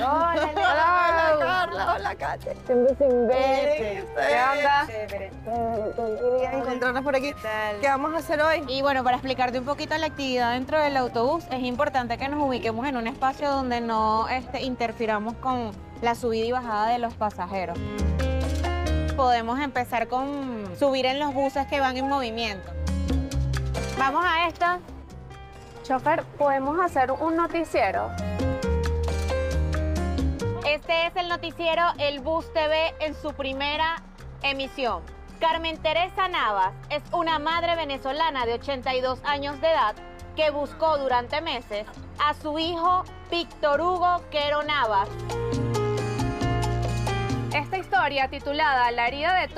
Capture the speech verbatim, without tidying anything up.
Hola, Hola, Hola. Carla. Hola, Katy. Tiempo sin verte. ¿Qué ¿Qué onda? Chévere. Quería Encontrarnos por aquí. tal? ¿Qué vamos a hacer hoy? Y bueno, para explicarte un poquito la actividad dentro del autobús, es importante que nos ubiquemos en un espacio donde no este, interfiramos con la subida y bajada de los pasajeros. Podemos empezar con subir en los buses que van en movimiento. Vamos a esta. Chofer, ¿podemos hacer un noticiero? Este es el noticiero El Bus T V en su primera emisión. Carmen Teresa Navas es una madre venezolana de ochenta y dos años de edad que buscó durante meses a su hijo Víctor Hugo Quero Navas. Esta historia, titulada La herida de